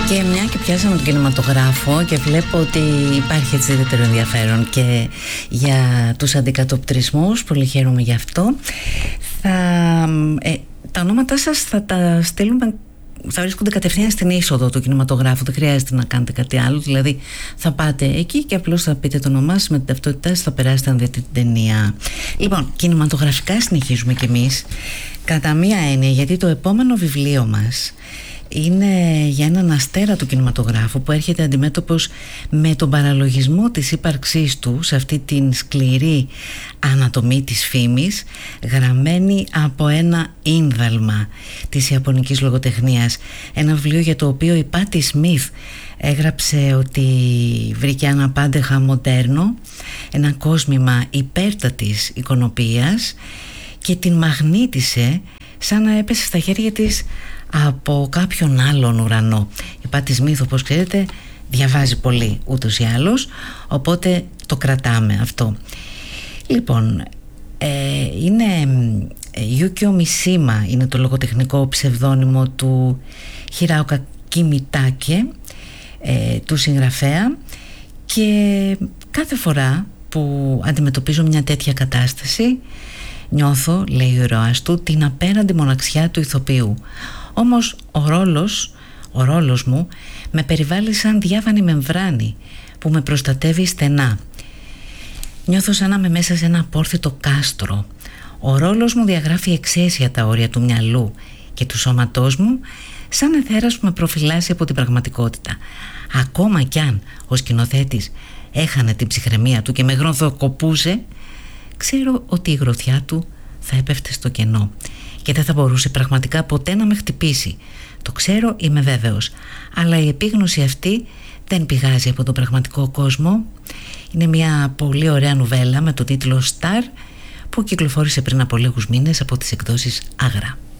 Και μια και πιάσαμε τον κινηματογράφο και βλέπω ότι υπάρχει έτσι ιδιαίτερο ενδιαφέρον και για τους αντικατοπτρισμούς, πολύ χαίρομαι γι' αυτό. Τα ονόματά σας θα τα στείλουμε, θα βρίσκονται κατευθείαν στην είσοδο του κινηματογράφου, δεν χρειάζεται να κάνετε κάτι άλλο, δηλαδή θα πάτε εκεί και απλώς θα πείτε το όνομά σας με την ταυτότητά σας, θα περάσετε να δείτε την ταινία. Λοιπόν, κινηματογραφικά συνεχίζουμε κι εμείς, κατά μία έννοια, γιατί το επόμενο βιβλίο μας είναι για έναν αστέρα του κινηματογράφου που έρχεται αντιμέτωπος με τον παραλογισμό της ύπαρξής του σε αυτή την σκληρή ανατομή της φήμης, γραμμένη από ένα ίνδαλμα της ιαπωνικής λογοτεχνίας. Ένα βιβλίο για το οποίο η Πάτι Σμιθ έγραψε ότι βρήκε ένα πάντεχα μοντέρνο, ένα κόσμημα υπέρτατης εικονοποιίας και την μαγνήτησε σαν να έπεσε στα χέρια της από κάποιον άλλον ουρανό. Η Πάτι Σμιθ, όπως ξέρετε, διαβάζει πολύ ούτως ή άλλως, οπότε το κρατάμε αυτό. Λοιπόν, είναι Γιούκιο Μισίμα, είναι το λογοτεχνικό ψευδόνυμο του Χιράοκα Κιμιτάκε, του συγγραφέα, και κάθε φορά που αντιμετωπίζω μια τέτοια κατάσταση νιώθω, λέει ο ήρωας του, την απέραντη μοναξιά του ηθοποιού. Όμως ο ρόλος μου με περιβάλλει σαν διάφανη μεμβράνη που με προστατεύει στενά. Νιώθω σαν να είμαι μέσα σε ένα απόρθητο κάστρο. Ο ρόλος μου διαγράφει εξαίσια τα όρια του μυαλού και του σώματός μου, σαν εθέρας που με προφυλάσσει από την πραγματικότητα. Ακόμα κι αν ο σκηνοθέτης έχανε την ψυχραιμία του και με γροθοκοπούσε, ξέρω ότι η γροθιά του θα έπεφτε στο κενό και δεν θα μπορούσε πραγματικά ποτέ να με χτυπήσει. Το ξέρω, είμαι βέβαιος. Αλλά η επίγνωση αυτή δεν πηγάζει από τον πραγματικό κόσμο. Είναι μια πολύ ωραία νουβέλα με το τίτλο Star που κυκλοφόρησε πριν από λίγους μήνες από τις εκδόσεις Άγρα.